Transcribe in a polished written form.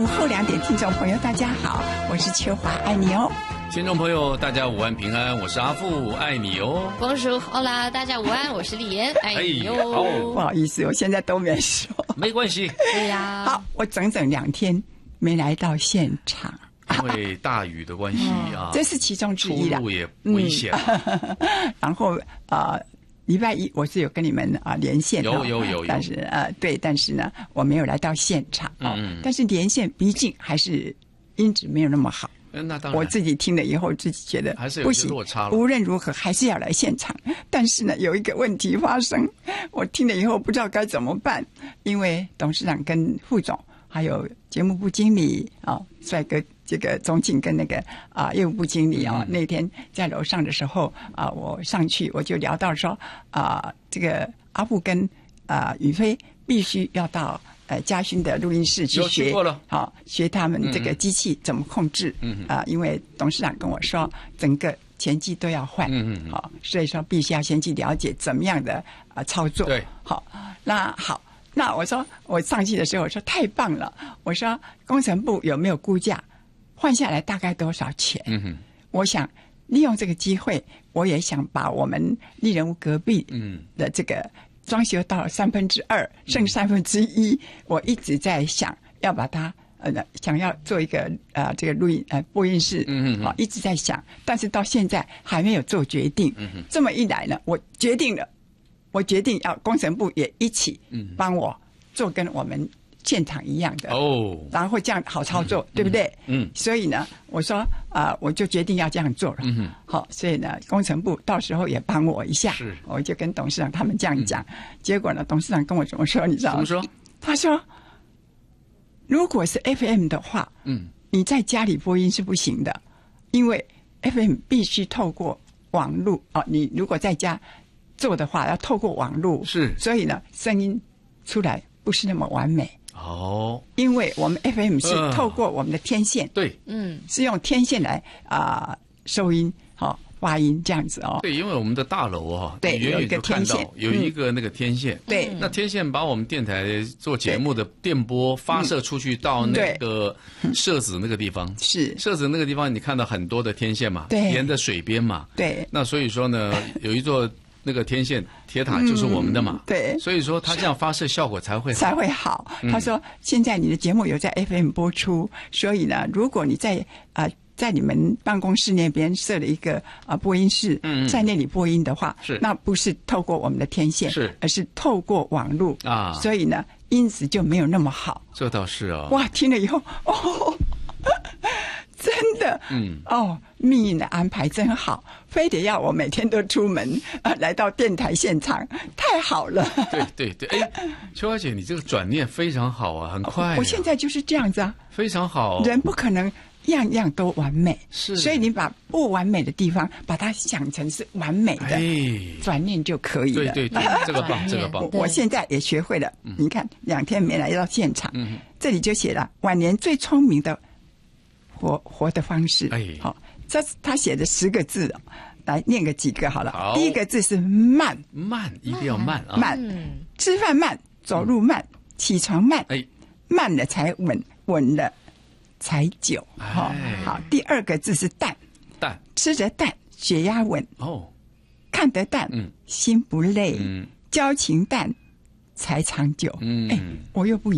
午后2点，听众朋友大家好，我是秋华，爱你哦。 听众朋友大家午安平安，我是阿富，爱你哦。 Bonjour， Hola， 大家午安，我是丽妍，爱你哦。 好， 不好意思，我现在都没说。 没关系。 对呀。 好，我整整2天没来到现场。 因为大雨的关系啊， 这是其中之一啦， 出入也危险。 然后礼拜一我是有跟你们连线， 有， 但是对，但是呢我没有来到现场但是连线毕竟还是音质没有那么好。 那当然， 我自己听了以后，自己觉得还是有些落差了。 无论如何，还是要来现场。但是呢，有一个问题发生，我听了以后不知道该怎么办，因为董事长跟副总还有节目部经理帅哥这个总经跟那个业务部经理那天在楼上的时候我上去我就聊到说这个阿布跟宇飞必须要到嘉勋的录音室去学，学他们这个机器怎么控制因为董事长跟我说整个前机都要换所以说必须要先去了解怎么样的操作。 对， 那我说我上去的时候我说太棒了，我说工程部有没有估价换下来大概多少钱？我想利用这个机会，我也想把我们丽人屋隔壁的这个装修到2/3，剩1/3。我一直在想要把它想要做一个这个录音播音室一直在想，但是到现在还没有做决定。这么一来呢，我决定要工程部也一起帮我做跟我们现场一样的然后这样好操作，对不对？所以呢我说我就决定要这样做了。好，所以呢工程部到时候也帮我一下，我就跟董事长他们这样讲。结果呢董事长跟我怎么说你知道吗？ 怎么说？ 他说如果是 FM 的话你在家里播音是不行的，因为 FM 必须透过网路你如果在家做的话要透过网路，所以呢声音出来不是那么完美因为我们 FM 是透过我们的天线对是用天线来收音发音这样子对，因为我们的大楼对，有一个天线， 有一个那个天线对那天线把我们电台做节目的电波发射出去到那个社子那个地方，是社子那个地方你看到很多的天线嘛，对，沿着水边嘛，对，那所以说呢有一座那个天线铁塔就是我们的嘛，对，所以说它这样发射效果才会好。他说现在你的节目有在 FM 播出，所以呢如果你在你们办公室那边设了一个播音室在那里播音的话，那不是透过我们的天线，而是透过网路所以呢音质就没有那么好。这倒是哇，听了以后真的命运的安排真好，非得要我每天都出门来到电台现场，太好了。对秋华姐你这个转念非常好很快我现在就是这样子非常好。人不可能样样都完美，所以你把不完美的地方把它想成是完美的转念就可以了。对这个棒这个棒。我现在也学会了你看2天没来到现场这里就写了晚年最聪明的活的方式这他写的10个字来念个几个好了。第一个字是慢，一定要慢慢吃饭慢，走路慢，起床慢慢了才稳，稳了才久好。第2个字是淡，吃着淡血压稳看得淡心不累交情淡才长久我又不